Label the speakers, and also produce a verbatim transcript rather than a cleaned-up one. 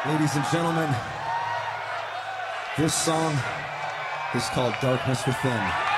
Speaker 1: Ladies and gentlemen, this song is called Darkness Within.